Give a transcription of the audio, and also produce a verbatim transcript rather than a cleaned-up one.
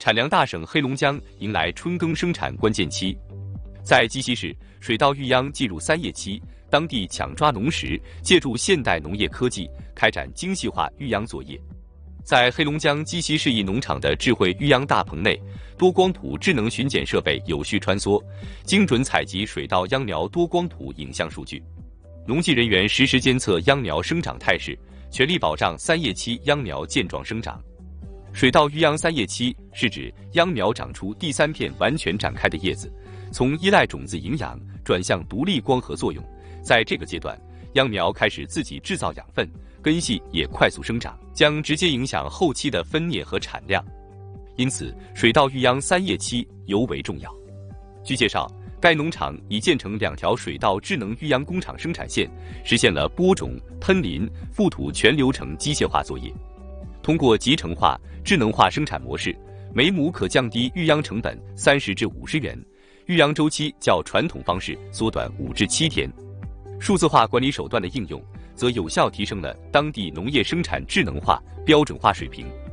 产粮大省黑龙江迎来春耕生产关键期。在鸡西市，水稻育秧进入三叶期，当地抢抓农时，借助现代农业科技，开展精细化育秧作业。在黑龙江鸡西市一农场的智慧育秧大棚内，多光图智能巡检设备有序穿梭，精准采集水稻秧苗多光图影像数据。农技人员实时监测秧苗生长态势，全力保障三叶期秧苗健壮生长。水稻育秧三叶期是指秧苗长出第三片完全展开的叶子，从依赖种子营养转向独立光合作用。在这个阶段，秧苗开始自己制造养分，根系也快速生长，将直接影响后期的分蘖和产量。因此，水稻育秧三叶期尤为重要。据介绍，该农场已建成两条水稻智能育秧工厂生产线，实现了播种、喷淋、覆土全流程机械化作业。通过集成化、智能化生产模式，每亩可降低育秧成本三十至五十元，育秧周期较传统方式缩短五至七天。数字化管理手段的应用，则有效提升了当地农业生产智能化、标准化水平。